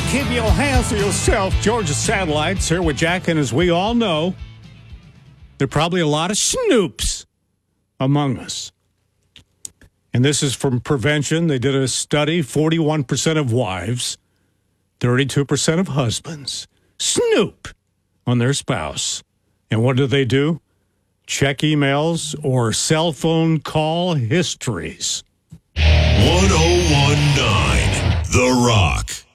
Keep your hands to yourself. Georgia Satellites here with Jack, and as we all know, there are probably a lot of snoops among us. And this is from Prevention. They did a study, 41% of wives, 32% of husbands snoop on their spouse. And what do? Check emails or cell phone call histories. 1019 The Rock.